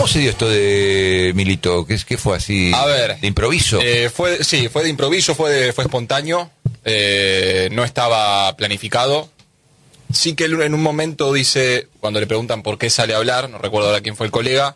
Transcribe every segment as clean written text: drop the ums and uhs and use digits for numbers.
¿Cómo se dio esto de Milito? ¿Qué fue así? A ver, ¿de improviso? Fue de improviso, fue espontáneo, no estaba planificado. Sí que él en un momento dice, cuando le preguntan por qué sale a hablar, no recuerdo ahora quién fue el colega,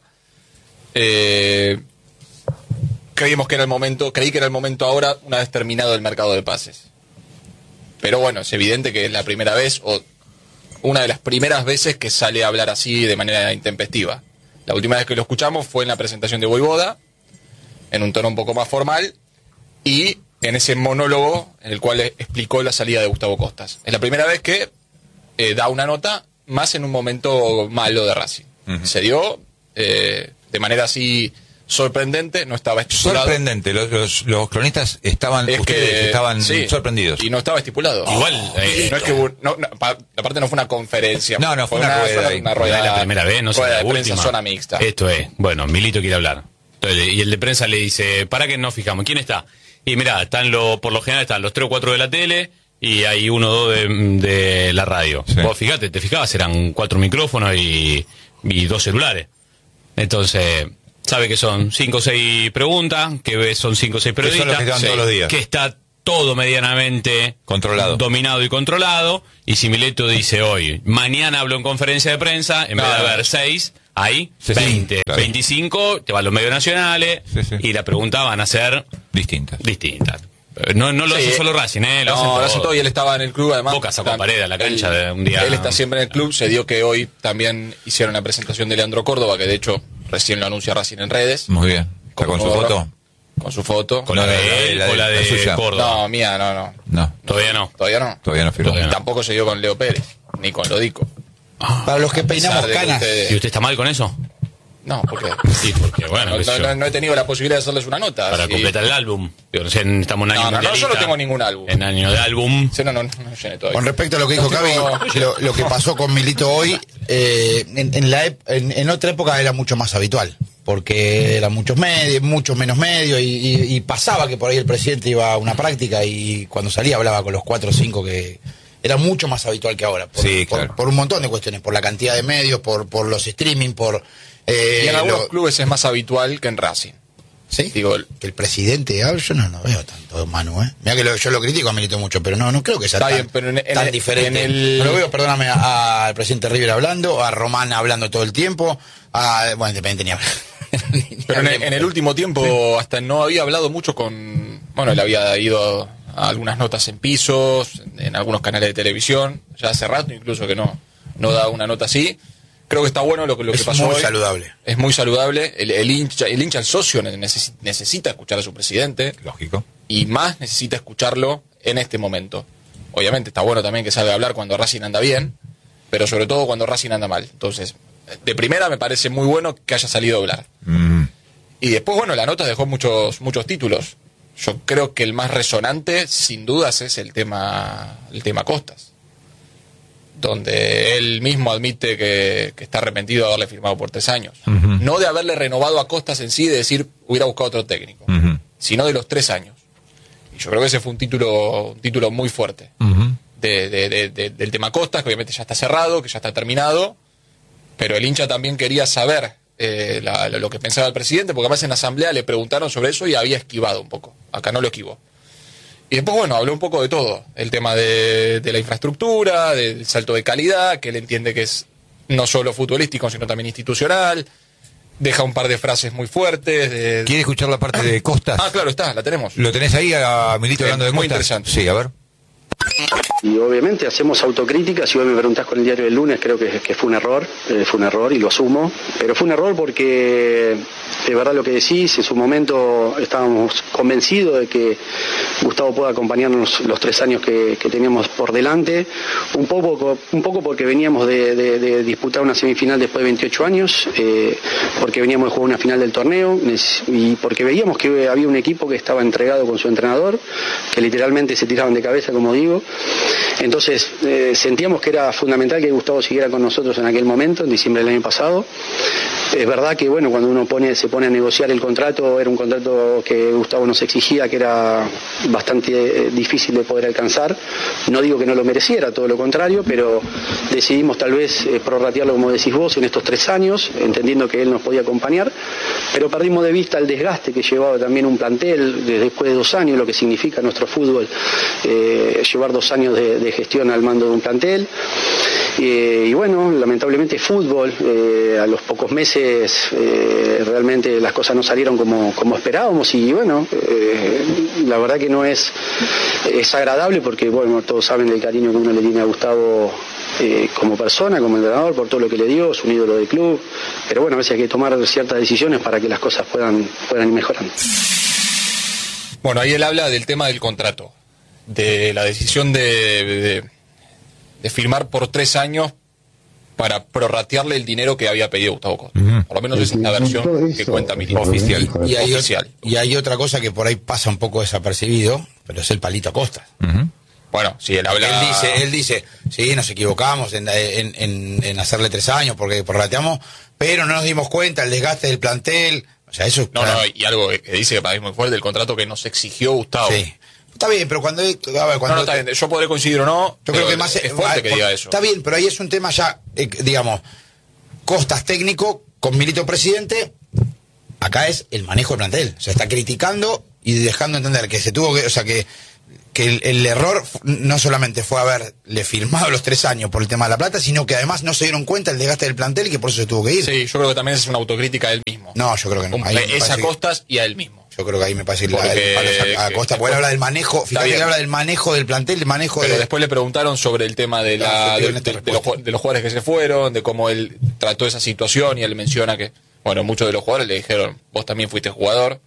creí que era el momento ahora, una vez terminado el mercado de pases. Pero bueno, es evidente que es la primera vez, o una de las primeras veces que sale a hablar así de manera intempestiva. La última vez que lo escuchamos fue en la presentación de Voivoda, en un tono un poco más formal, y en ese monólogo en el cual explicó la salida de Gustavo Costas. Es la primera vez que da una nota, más en un momento malo de Racing. Se dio de manera así sorprendente, no estaba estipulado. Sorprendente, los cronistas estaban, estaban sorprendidos. Y no estaba estipulado. Igual, no es que aparte no fue una conferencia. No, fue una rueda. Una rueda, no es la primera vez, no rueda sé, de la prensa, última. zona mixta. Esto es, bueno, Milito quiere hablar. Entonces, y el de prensa le dice, para que nos fijamos, ¿quién está? Y mirá, por lo general están los 3 o 4 de la tele y hay 1 o 2 de la radio. Sí. Vos te fijabas, eran 4 micrófonos y 2 celulares. Entonces, sabe que son 5 o 6 preguntas, que son 5 o 6 periodistas. Que son los que estaban todos los días. Que está todo medianamente controlado, dominado y controlado. Y si Milito dice hoy, mañana hablo en conferencia de prensa, en vez de haber 6, hay 20, claro. 25, te van los medios nacionales, y la pregunta van a ser distintas. No lo hace solo Racing, lo hace todo, y él estaba en el club, además. Boca sacó pared a la cancha de un día. Él está siempre en el club, se dio que hoy también hicieron la presentación de Leandro Córdoba, que de hecho recién lo anuncia Racing en redes. Muy bien. ¿Está con su foto? Con su foto. ¿Con la de él o la de Córdoba? No, mía, no. Todavía no. Todavía no firmó. Y tampoco se dio con Leo Pérez, ni con Lodico. Para los que peinamos canas. ¿Y usted está mal con eso? No, ¿por qué? Sí, porque bueno, no he tenido la posibilidad de hacerles una nota. Para completar el álbum. Estamos en año No, yo no tengo ningún álbum. En año de álbum. Sí, no llené todavía. Con respecto a lo que dijo Cavi, lo que pasó con Milito hoy, en otra época era mucho más habitual, porque eran muchos menos medios, y pasaba que por ahí el presidente iba a una práctica y cuando salía hablaba con los 4 o 5 que... Era mucho más habitual que ahora, por un montón de cuestiones, por la cantidad de medios, por los streaming, y en algunos clubes es más habitual que en Racing. ¿Sí? Digo, que el presidente, yo no veo tanto, Manu, Mira que yo lo critico a Milito mucho, pero no creo que sea tan diferente. No lo veo, perdóname, al presidente River hablando, a Román hablando todo el tiempo, bueno, Independiente ni hablar. Pero en el último tiempo hasta no había hablado mucho con... Bueno, él había ido a algunas notas en pisos, en algunos canales de televisión, ya hace rato incluso que no da una nota así. Creo que está bueno lo que pasó hoy. Es muy saludable. Es muy saludable. El hincha, el socio necesita escuchar a su presidente. Lógico. Y más necesita escucharlo en este momento. Obviamente está bueno también que salga a hablar cuando Racing anda bien, pero sobre todo cuando Racing anda mal. Entonces, de primera me parece muy bueno que haya salido a hablar. Y después, bueno, la nota dejó muchos títulos. Yo creo que el más resonante, sin dudas, es el tema Costas, donde él mismo admite que está arrepentido de haberle firmado por 3 años. No de haberle renovado a Costas en sí, de decir hubiera buscado otro técnico, sino de los 3 años. Y yo creo que ese fue un título muy fuerte del tema Costas, que obviamente ya está cerrado, que ya está terminado, pero el hincha también quería saber lo que pensaba el presidente, porque además en la asamblea le preguntaron sobre eso y había esquivado un poco. Acá no lo esquivó. Y después, bueno, habló un poco de todo. El tema de la infraestructura, del salto de calidad, que él entiende que es no solo futbolístico, sino también institucional. Deja un par de frases muy fuertes. ¿Quiere escuchar la parte de Costas? Claro, la tenemos. ¿Lo tenés ahí a Milito hablando de Costas? Muy interesante. Sí, a ver. Y obviamente hacemos autocrítica. Si hoy me preguntás con el diario del lunes, creo que fue un error y lo asumo, pero fue un error porque de verdad lo que decís, en su momento estábamos convencidos de que Gustavo pueda acompañarnos los 3 años que teníamos por delante, un poco porque veníamos de disputar una semifinal después de 28 años, porque veníamos de jugar una final del torneo y porque veíamos que había un equipo que estaba entregado con su entrenador, que literalmente se tiraban de cabeza, como digo. Entonces sentíamos que era fundamental que Gustavo siguiera con nosotros en aquel momento, en diciembre del año pasado, Es verdad que bueno, cuando uno se pone a negociar el contrato, era un contrato que Gustavo nos exigía, que era bastante difícil de poder alcanzar. No digo que no lo mereciera, todo lo contrario, pero decidimos tal vez prorratearlo, como decís vos, en estos 3 años, entendiendo que él nos podía acompañar, pero perdimos de vista el desgaste que llevaba también un plantel después de 2 años, lo que significa nuestro fútbol, llevar 2 años de gestión al mando de un plantel. Y bueno, lamentablemente fútbol, a los pocos meses realmente las cosas no salieron como esperábamos, y bueno, la verdad que no es agradable, porque bueno, todos saben del cariño que uno le tiene a Gustavo como persona, como entrenador, por todo lo que le dio, es un ídolo del club, pero bueno, a veces hay que tomar ciertas decisiones para que las cosas puedan ir mejorando. Bueno, ahí él habla del tema del contrato, de la decisión de firmar por 3 años para prorratearle el dinero que había pedido Gustavo Costa. Por lo menos esa es la versión que cuenta Milito. Oficial. Y hay otra cosa que por ahí pasa un poco desapercibido, pero es el palito a Costa. Bueno, si él habla... Él dice, sí, nos equivocamos en hacerle 3 años porque prorrateamos, pero no nos dimos cuenta el desgaste del plantel. O sea, eso... y algo que dice que para mí es muy fuerte, el contrato que nos exigió Gustavo. Sí. Está bien, pero cuando... No, está bien. Yo podré coincidir o no, yo creo que más es fuerte que diga eso. Está bien, pero ahí es un tema ya, digamos, Costas técnico, con Milito presidente, acá es el manejo del plantel. O sea, está criticando y dejando entender que se tuvo que... O sea, que el error no solamente fue haberle firmado los 3 años por el tema de la plata, sino que además no se dieron cuenta el desgaste del plantel y que por eso se tuvo que ir. Sí, yo creo que también es una autocrítica a él mismo. No, yo creo que no. Es a Costas y a él mismo. Yo creo que ahí me parece a Costa, porque él habla del manejo, fíjate que habla del manejo del plantel, Pero después le preguntaron sobre el tema de los jugadores que se fueron, de cómo él trató esa situación, y él menciona que, bueno, muchos de los jugadores le dijeron, vos también fuiste jugador,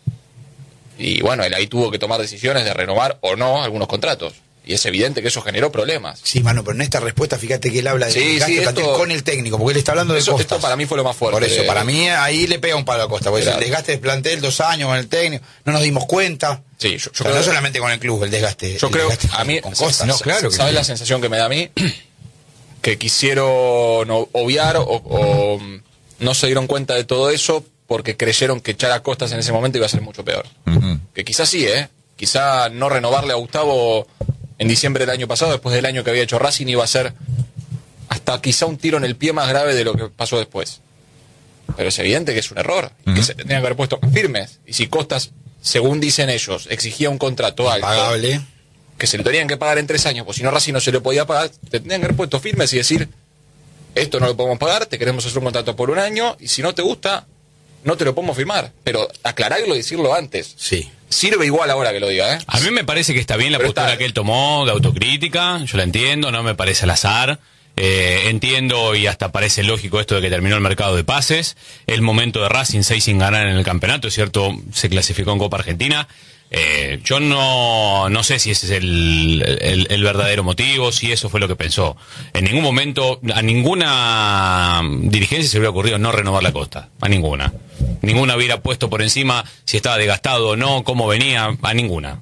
y bueno, él ahí tuvo que tomar decisiones de renovar o no algunos contratos. Y es evidente que eso generó problemas. Sí, mano, pero en esta respuesta, fíjate que él habla de con el técnico, porque él está hablando de Costas. Esto para mí fue lo más fuerte. Por eso, para mí ahí le pega un palo a Costa, porque el desgaste del plantel, 2 años con el técnico, no nos dimos cuenta. Sí, yo creo, no solamente con el club, el desgaste. Yo creo, desgaste a mí, con Costas. No, claro que ¿sabes la sensación que me da a mí? Que quisieron obviar o no se dieron cuenta de todo eso porque creyeron que echar a Costas en ese momento iba a ser mucho peor. Que quizás sí, quizá no renovarle a Gustavo en diciembre del año pasado, después del año que había hecho Racing, iba a ser hasta quizá un tiro en el pie más grave de lo que pasó después. Pero es evidente que es un error, y que se tendrían que haber puesto firmes. Y si Costas, según dicen ellos, exigía un contrato alto, pagable, que se lo tenían que pagar en 3 años, pues si no Racing no se lo podía pagar, te tendrían que haber puesto firmes y decir, esto no lo podemos pagar, te queremos hacer un contrato por 1 año, y si no te gusta, no te lo podemos firmar. Pero aclararlo y decirlo antes. Sí. Sirve igual ahora que lo diga, A mí me parece que está bien la postura que él tomó de autocrítica, yo la entiendo, no me parece al azar. Entiendo y hasta parece lógico esto de que terminó el mercado de pases. El momento de Racing 6 sin ganar en el campeonato, es cierto, se clasificó en Copa Argentina. Yo no sé si ese es el verdadero motivo, si eso fue lo que pensó. En ningún momento, a ninguna dirigencia se le hubiera ocurrido no renovar la Costa, a ninguna. Ninguna hubiera puesto por encima si estaba desgastado o no, cómo venía, a ninguna.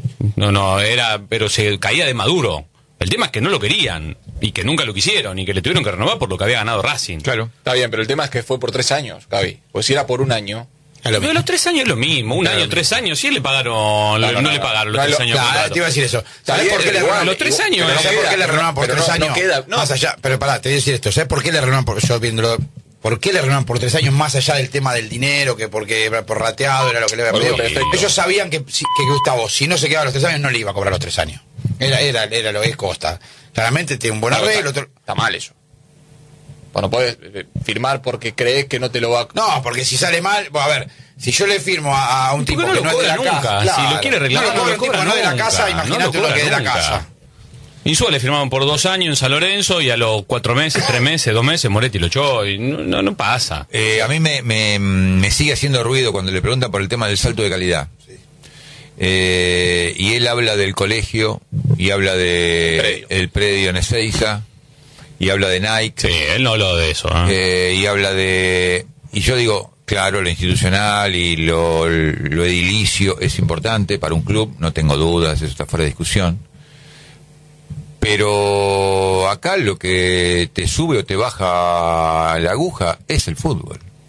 Pero se caía de maduro. El tema es que no lo querían, y que nunca lo quisieron, y que le tuvieron que renovar por lo que había ganado Racing. Claro. Está bien, pero el tema es que fue por 3 años, Gaby. Pues si era por 1 año... Pero los 3 años es lo mismo, 1 año, 3 años, sí le pagaron, no le pagaron los 3 años. Claro, te iba a decir eso. ¿Sabes por qué le renovan los 3 años? ¿Sabes por qué le renovan por 3 años? Más allá, pero pará, te voy a decir esto, ¿sabes por qué le renovan yo viéndolo? ¿Por qué le renovan por 3 años más allá del tema del dinero, que porque por rateado era lo que le había pedido? Ellos sabían que Gustavo, si no se quedaba los 3 años, no le iba a cobrar los 3 años. Era lo que es Costa. Claramente tiene un buen arreglo. Está mal eso. Bueno, puedes firmar porque crees que no te lo va a... No, porque si sale mal, a ver, si yo le firmo a un tipo que no es de la casa, claro, si lo quiere arreglar, no lo cobra no de la casa, imagínate lo que es de la casa. Insúa le firmaron por 2 años en San Lorenzo y a los 4 meses, 3 meses, 2 meses Moretti lo echó y no pasa. A mí me sigue haciendo ruido cuando le preguntan por el tema del salto de calidad. Sí. Y él habla del colegio y habla de el predio en Ezeiza y habla de Nike. Sí, él no habló de eso. Y habla de... Y yo digo, claro, lo institucional y lo edilicio es importante para un club, no tengo dudas, eso está fuera de discusión. Pero acá lo que te sube o te baja la aguja es el fútbol.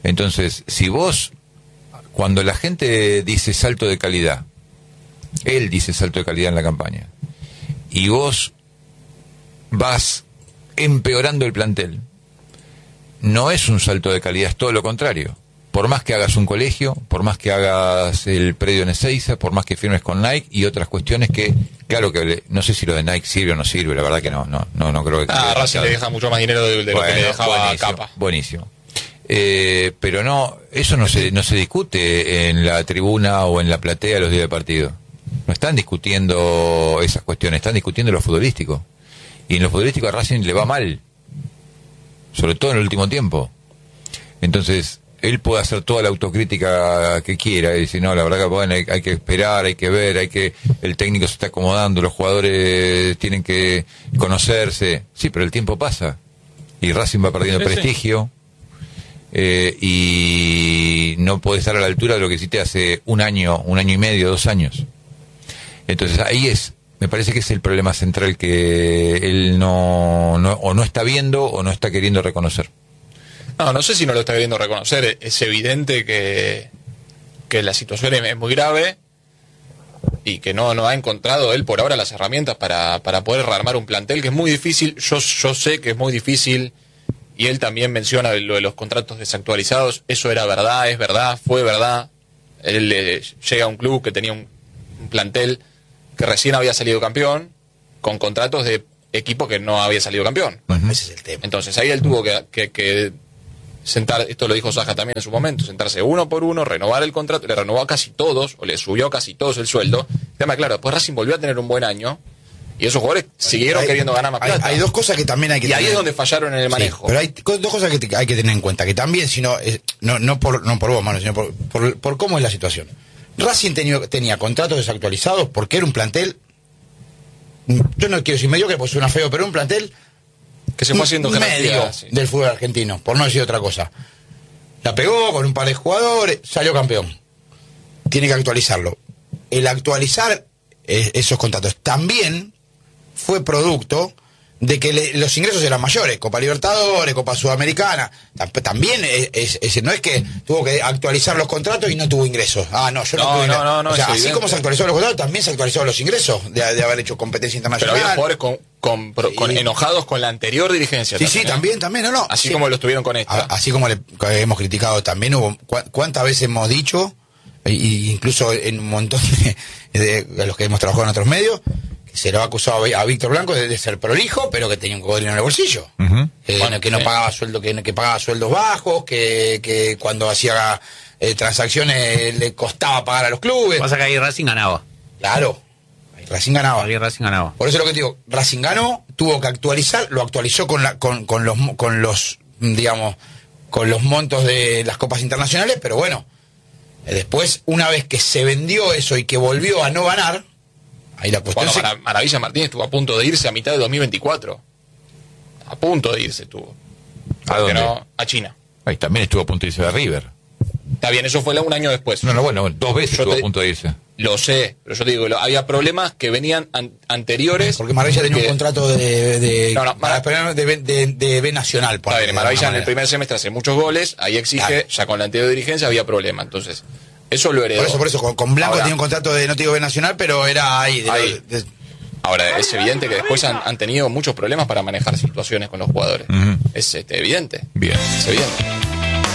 Entonces, si vos, cuando la gente dice salto de calidad, él dice salto de calidad en la campaña, y vos vas empeorando el plantel, no es un salto de calidad, es todo lo contrario. Por más que hagas un colegio, por más que hagas el predio en Ezeiza, por más que firmes con Nike y otras cuestiones que, claro que no sé si lo de Nike sirve o no sirve, la verdad que no creo que... Racing le deja mucho más dinero de lo que le dejaba a Capa. Buenísimo. Pero no, eso no se discute en la tribuna o en la platea los días de partido. No están discutiendo esas cuestiones, están discutiendo lo futbolístico. Y en lo futbolístico a Racing le va mal, sobre todo en el último tiempo. Entonces, él puede hacer toda la autocrítica que quiera y decir, no, la verdad que bueno, hay que esperar, hay que ver, el técnico se está acomodando, los jugadores tienen que conocerse. Sí, pero el tiempo pasa y Racing va perdiendo prestigio. Y no puede estar a la altura de lo que hiciste hace un año y medio, 2 años. Entonces ahí me parece que es el problema central que él no está viendo o no está queriendo reconocer. No sé si no lo está queriendo reconocer. Es evidente que la situación es muy grave y que no ha encontrado él por ahora las herramientas para poder rearmar un plantel, que es muy difícil. Yo sé que es muy difícil. Y él también menciona lo de los contratos desactualizados. Eso era verdad, es verdad, fue verdad. Él llega a un club que tenía un plantel que recién había salido campeón, con contratos de equipo que no había salido campeón. Bueno, ese es el tema. Entonces ahí él tuvo que sentar, esto lo dijo Saja también en su momento, sentarse uno por uno, renovar el contrato, le renovó a casi todos, o le subió a casi todos el sueldo. El tema, claro, después Racing volvió a tener un buen año, y esos jugadores siguieron queriendo ganar más plata. Hay 2 cosas que también hay que tener. Y ahí es donde fallaron en el manejo. Sí, pero hay 2 cosas que hay que tener en cuenta, que también, si no, no por vos, Manu, sino por cómo es la situación. Racing tenía contratos desactualizados porque era un plantel, yo no quiero decir mediocre porque suena feo, pero un plantel que se fue haciendo medio del fútbol argentino, por no decir otra cosa. La pegó con un par de jugadores, salió campeón. Tiene que actualizarlo. El actualizar esos contratos también fue producto de que los ingresos eran mayores, Copa Libertadores, Copa Sudamericana, también no es que tuvo que actualizar los contratos y no tuvo ingresos. Yo no tuve ingresos. O sea, así como se actualizaron los contratos, también se actualizaron los ingresos de haber hecho competencia internacional. Pero había jugadores enojados con la anterior dirigencia. Sí, también, no. Así como lo estuvieron con esta. Así como hemos criticado también, ¿cuántas veces hemos dicho, incluso en un montón de los que hemos trabajado en otros medios, se lo ha acusado a Víctor Blanco de ser prolijo, pero que tenía un cocodrilo en el bolsillo. Que no pagaba sueldo, que pagaba sueldos bajos, que cuando hacía transacciones le costaba pagar a los clubes. Pasa que ahí Racing ganaba. Claro, ahí Racing ganaba. Por eso es lo que te digo, Racing ganó, tuvo que actualizar, lo actualizó con los montos de las copas internacionales, pero bueno, después, una vez que se vendió eso y que volvió a no ganar, ahí la cuestión. Maravilla Martínez estuvo a punto de irse a mitad de 2024. A punto de irse estuvo. ¿A dónde? A China. Ahí también estuvo a punto de irse a River. Está bien, eso fue un año después. Bueno, 2 veces estuvo a punto de irse. Lo sé, pero yo te digo, había problemas que venían anteriores. Porque Maravilla tenía un contrato de B Nacional. Está bien, Maravilla en el primer semestre hace muchos goles, ahí exige, ya con la anterior dirigencia había problema, entonces eso lo heredó. Por eso, con Blanco tenía un contrato de, no te digo B Nacional, pero era ahí. Ahora, es evidente que después han tenido muchos problemas para manejar situaciones con los jugadores. Es evidente. Bien. Es evidente.